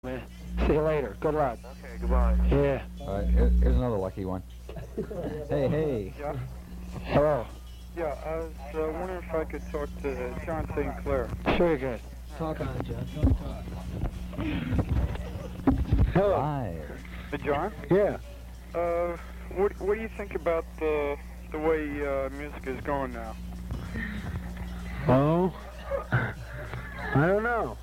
man. See you later. Good luck. Okay, goodbye. Yeah. All right, here's another lucky one. Hey. Yeah? Hello. Yeah, I was wondering if I could talk to John St. Clair. Sure you can. Talk on, John. Talk. Hello. Hi. Hey, John? Yeah. What do you think about the way music is going now? Oh. I don't know.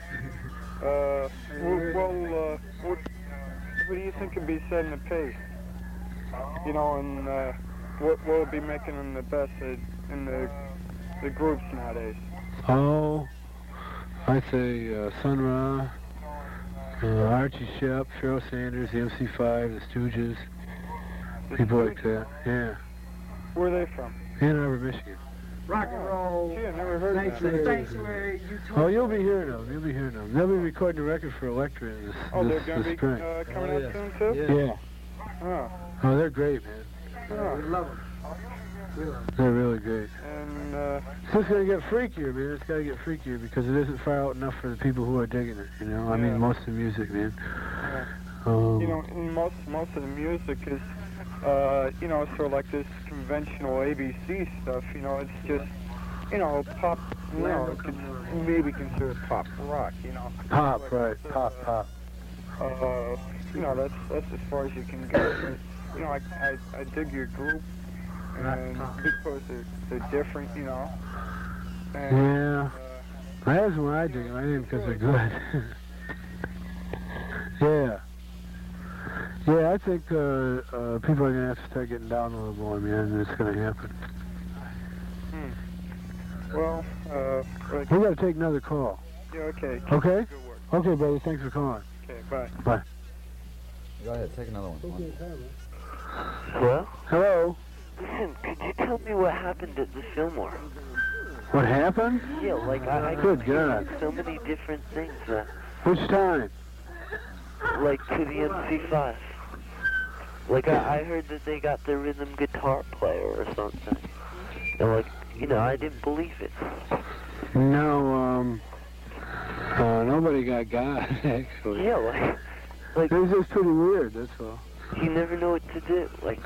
What do you think could be setting the pace? You know, and what will be making them the best in the groups nowadays? Oh. I say Sun Ra, Archie Shepp, Pharoah Sanders, the MC5, the Stooges, people like that. Yeah. Where are they from? Ann Arbor, Michigan. Rock and roll. Gee, I never heard of that. Sanctuary. Oh, you'll be hearing them. You'll be hearing them. They'll be recording a record for Elektra this, Oh, they're this, going to this be spring. coming out soon, too? Yeah. Oh. Oh, they're great, man. Oh. We love them. They're really great. And, It's just going to get freakier, man. It's got to get freakier because it isn't far out enough for the people who are digging it, you know? I Yeah. mean, most of the music, man. you know, and most of the music is, you know, sort of like this conventional ABC stuff. You know, it's just, you know, pop. You know, it could maybe considered pop rock. You know. Pop, right. Pop. You know, that's as far as you can go. But, you know, I dig your group, and because they're different. You know. And, Yeah. That's why I dig them. I dig them because they're good. Yeah. Yeah, I think people are going to have to start getting down a little more, man, and it's going to happen. Well, We got to take another call. yeah, okay. Okay? Good work. Okay, brother. Thanks for calling. Okay, bye. Bye. Go ahead, take another one. Well, Hello? listen, could you tell me what happened at the Fillmore? What happened? Yeah, like I Good keep hearing God. so many different things, Which time? like to the MC5. Like I heard that they got the rhythm guitar player or something. And like, you know, I didn't believe it. No, nobody got actually. Yeah, like It was just pretty weird, that's all. you never know what to do. Like,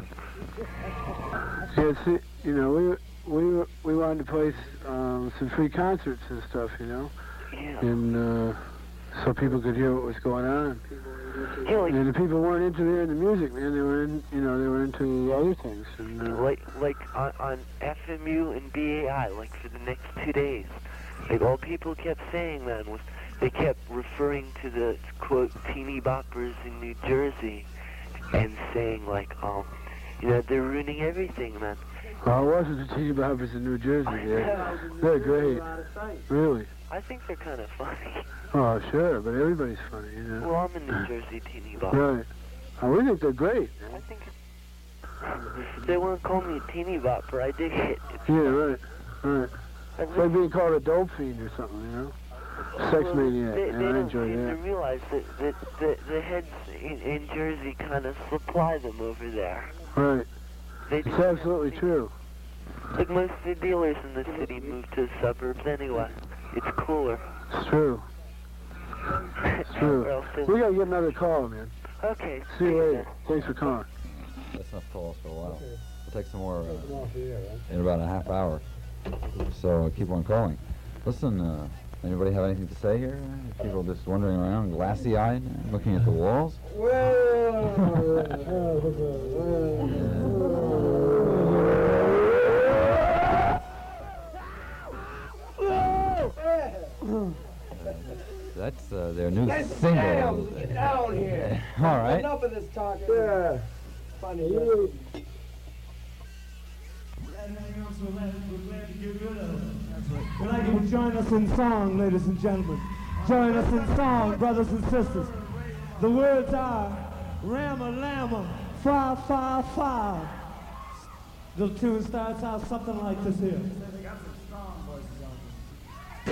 Yeah, see, you know, we wanted to play some free concerts and stuff, you know, yeah, and so people could hear what was going on. yeah, like And the people weren't into the music, man. They were into other things. And like on FMU and BAI, like for the next 2 days, like all people kept saying, man, was they kept referring to the quote teeny boppers in New Jersey and saying like, you know, they're ruining everything, man. oh, it wasn't the Teeny Boppers in New Jersey, yeah. They're great, really. I think they're kind of funny. Oh, sure, but everybody's funny, you know. Well, I'm a New Jersey teeny bopper. Right. Oh, we think they're great, I man. think if they want to call me a teeny bopper, I dig it. Yeah, right. I It's like being called a dope fiend or something, you know? Sex maniac, They man. I don't enjoy seem to that. realize that the heads in Jersey kind of supply them over there. Right. They It's just- absolutely true. Like most of the dealers in the city move to the suburbs anyway. It's cooler. It's true. It's true. Or else they- We gotta get another call, man. Okay. See you thanks, later. man. Thanks for calling. That's enough calls for a while. We'll take some more in about a half hour. So keep on calling. Listen, anybody have anything to say here? People just wandering around, glassy-eyed, looking at the walls? That's their new single. Get down here. All right. Enough of this talking. Yeah. Funny. We'd like you to join us in song, ladies and gentlemen. Join us in song, brothers and sisters. The words are Rama Lama, 555. The tune starts out something like this here.